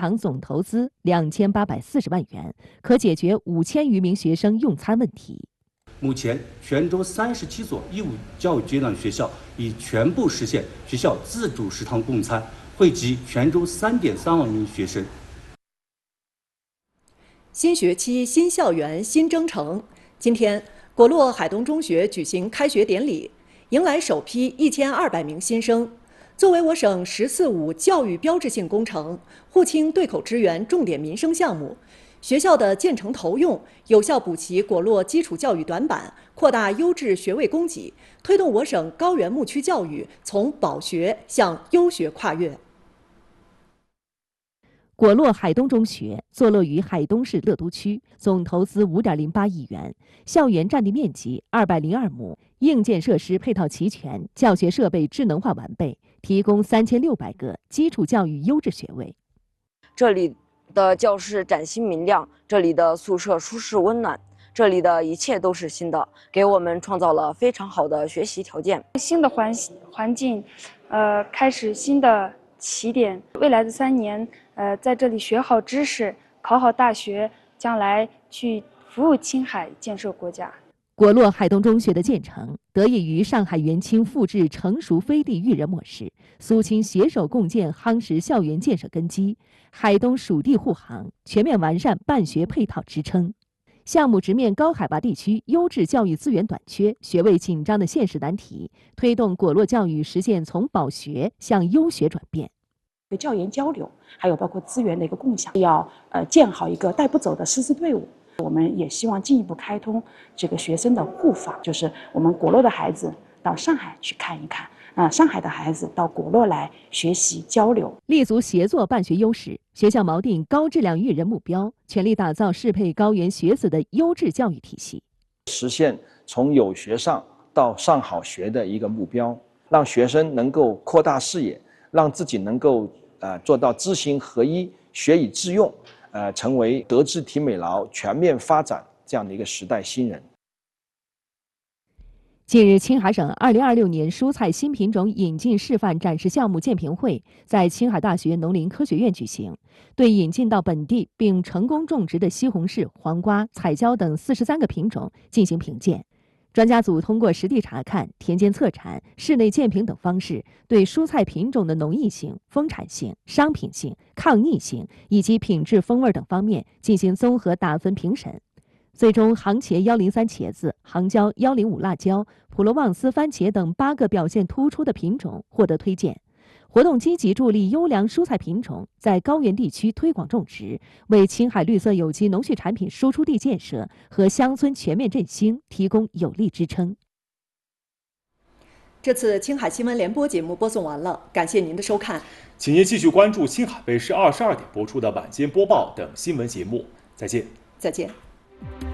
堂总投资2840万元，可解决5000余名学生用餐问题。 目前，泉州37所义务教育阶段学校已全部实现学校自主食堂供餐，惠及泉州3.3万名学生。 新学期新校园新征程，今天果洛海东中学举行开学典礼，迎来首批1200名新生。作为我省“1045”教育标志性工程、沪清对口支援重点民生项目，学校的建成投用，有效补齐果洛基础教育短板，扩大优质学位供给，推动我省高原牧区教育从保学向优学跨越。 果洛海东中学坐落于海东市乐都区，总投资5.08亿元，校园占地面积202亩，硬件设施配套齐全，教学设备智能化完备，提供3600个基础教育优质学位。 这里的教室崭新明亮，这里的宿舍舒适温暖，这里的一切都是新的，给我们创造了非常好的学习条件。 新的环境，开始新的起点。未来的3年，在这里学好知识，考好大学，将来去服务青海，建设国家。 果洛海东中学的建成，得益于上海元清复制成熟飞地育人模式，苏青携手共建夯实校园建设根基，海东属地护航，全面完善办学配套支撑。项目直面高海拔地区优质教育资源短缺、学位紧张的现实难题，推动果洛教育实现从保学向优学转变。 教研交流，还有包括资源的一个共享，要建好一个带不走的师资队伍。我们也希望进一步开通这个学生的互访，就是我们果洛的孩子到上海去看一看，上海的孩子到果洛来学习交流， 立足协作办学优势，学校锚定高质量育人目标，全力打造适配高原学子的优质教育体系， 实现从有学上到上好学的一个目标，让学生能够扩大视野，让自己能够做到知行合一、学以致用，成为德智体美劳全面发展这样的一个时代新人。 近日，青海省2026年蔬菜新品种引进示范展示项目鉴评会在青海大学农林科学院举行，对引进到本地并成功种植的西红柿、黄瓜、彩椒等43个品种进行评鉴。专家组通过实地查看、田间测产、室内鉴评等方式，对蔬菜品种的农艺性、丰产性、商品性、抗逆性以及品质风味等方面进行综合打分评审。最终，杭茄103茄子、杭椒105辣椒、普罗旺斯番茄等8个表现突出的品种获得推荐。活动积极助力优良蔬菜品种在高原地区推广种植，为青海绿色有机农畜产品输出地建设和乡村全面振兴提供有力支撑。 这次青海新闻联播节目播送完了，感谢您的收看。 请您继续关注青海卫视22点播出的晚间播报等新闻节目。再见。 再见。